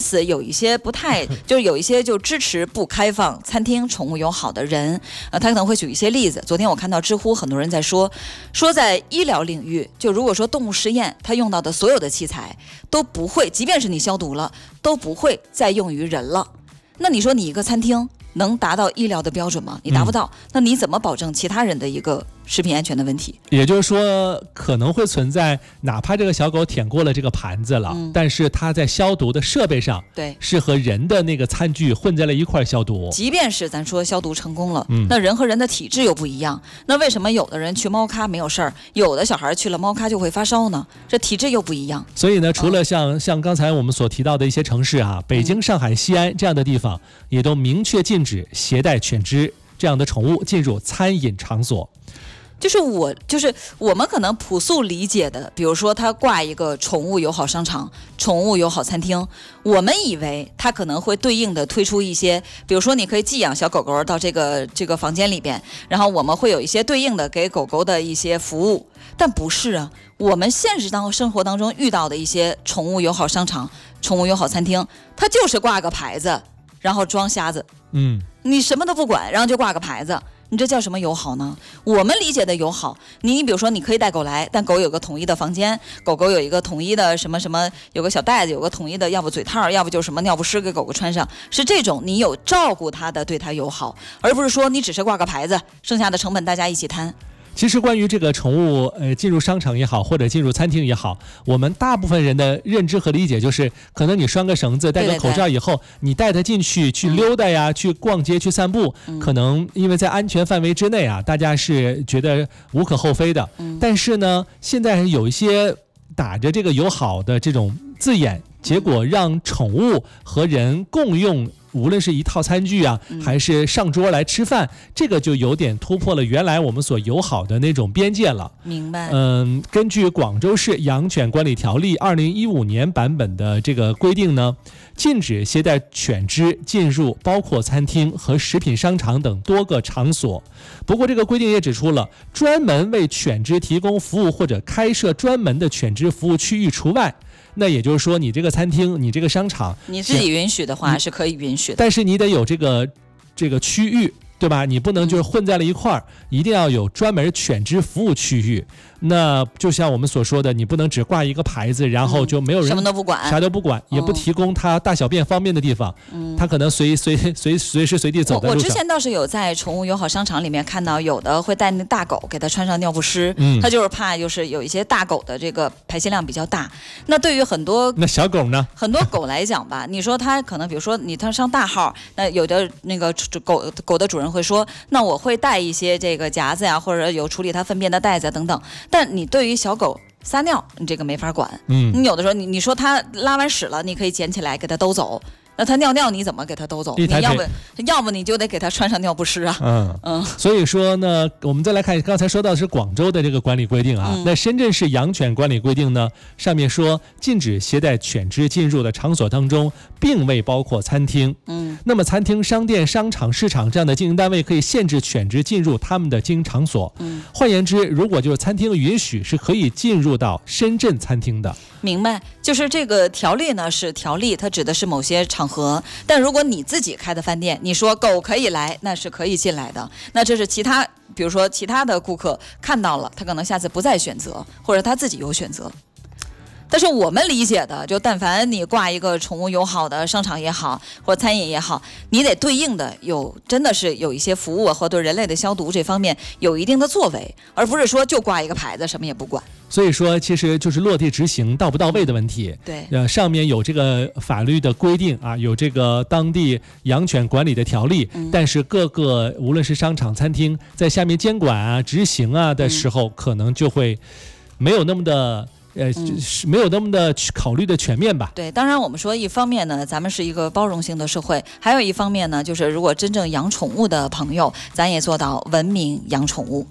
此有一些不太，就是有一些就支持不开放餐厅宠物友好的人，他可能会举一些例子。昨天我看到知乎很多人在说在医疗领域，就如果说动物实验，它用到的所有的器材都不会，即便是你消毒了，都不会再用于人了。那你说你一个餐厅能达到医疗的标准吗？你达不到，那你怎么保证其他人的一个食品安全的问题？ 也就是说，可能会存在，哪怕这个小狗舔过了这个盘子了，但是它在消毒的设备上， 对， 是和人的那个餐具混在了一块消毒。 即便是咱说消毒成功了，那人和人的体质又不一样，那为什么有的人去猫咖没有事儿，有的小孩去了猫咖就会发烧呢？这体质又不一样。 所以呢，除了像刚才我们所提到的一些城市啊，北京、上海、西安这样的地方，也都明确禁止携带犬只这样的宠物进入餐饮场所。 就是我们可能朴素理解的，比如说他挂一个宠物友好商场、宠物友好餐厅，我们以为他可能会对应的推出一些，比如说你可以寄养小狗狗到这个房间里边，然后我们会有一些对应的给狗狗的一些服务，但不是啊。我们现实生活当中遇到的一些宠物友好商场、宠物友好餐厅，它就是挂个牌子，然后装瞎子，你什么都不管，然后就挂个牌子。你这叫什么友好呢？我们理解的友好，你比如说你可以带狗来，但狗有个统一的房间，狗狗有一个统一的什么什么，有个小袋子，有个统一的，要不嘴套，要不就什么尿不湿给狗狗穿上，是这种你有照顾它的，对它友好，而不是说你只是挂个牌子，剩下的成本大家一起摊。 其实关于这个宠物进入商场也好，或者进入餐厅也好，我们大部分人的认知和理解就是，可能你拴个绳子，戴个口罩以后，你带它进去溜达呀，去逛街，去散步，可能因为在安全范围之内啊，大家是觉得无可厚非的。但是呢，现在有一些打着这个友好的这种字眼，结果让宠物和人共用，无论是一套餐具啊，还是上桌来吃饭，这个就有点突破了原来我们所友好的那种边界了。 明白。 根据广州市养犬管理条例2015年版本的这个规定呢，禁止携带犬只进入包括餐厅和食品商场等多个场所。不过这个规定也指出了，专门为犬只提供服务或者开设专门的犬只服务区域除外。那也就是说，你这个餐厅，你这个商场， 你自己允许的话是可以允许的， 但是你得有这个区域，对吧？你不能就是混在了一块儿，一定要有专门犬只服务区域。那就像我们所说的，你不能只挂一个牌子，然后就没有人什么都不管， 啥都不管，也不提供它大小便方便的地方，它可能随时随地走在路上。 我之前倒是有在宠物友好商场里面看到，有的会带那大狗给它穿上尿不湿，它就是怕就是有一些大狗的这个排泄量比较大。那对于很多那小狗呢？ 很多狗来讲吧，你说它可能比如说它上大号，那有的那个狗的主人会说，那我会带一些这个夹子呀，或者有处理它粪便的袋子等等。但你对于小狗撒尿，你这个没法管。你有的时候你说它拉完屎了，你可以捡起来给它兜走。那它尿尿你怎么给它兜走？你要不你就得给它穿上尿不湿啊。 所以说呢，我们再来看刚才说到的是广州的这个管理规定啊。那深圳市养犬管理规定呢，上面说禁止携带犬只进入的场所当中，并未包括餐厅。那么餐厅、商店、商场、市场这样的经营单位可以限制犬只进入他们的经营场所。换言之，如果就是餐厅允许，是可以进入到深圳餐厅的。 明白，就是这个条例呢是条例，它指的是某些场合，但如果你自己开的饭店，你说狗可以来，那是可以进来的，那这是比如说其他的顾客看到了，他可能下次不再选择，或者他自己有选择。但是我们理解的，就但凡你挂一个宠物友好的商场也好，或者餐饮也好，你得对应的真的是有一些服务或对人类的消毒这方面有一定的作为，而不是说就挂一个牌子什么也不管。 所以说，其实就是落地执行到不到位的问题。 对， 上面有这个法律的规定啊，有这个当地养犬管理的条例，但是各个无论是商场、餐厅，在下面监管啊、执行啊的时候，可能就会没有那么的。没有那么的考虑的全面吧。 对，当然我们说一方面呢，咱们是一个包容性的社会，还有一方面呢，就是如果真正养宠物的朋友，咱也做到文明养宠物。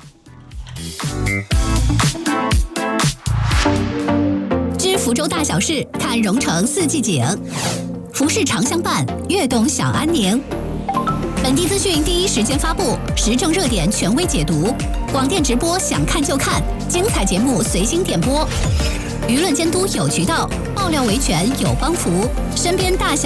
知福州大小事，看蓉城四季景。服饰长相伴，悦动小安宁。本地资讯第一时间发布，时政热点权威解读，广电直播想看就看，精彩节目随心点播，舆论监督有渠道，爆料维权有帮扶，身边大小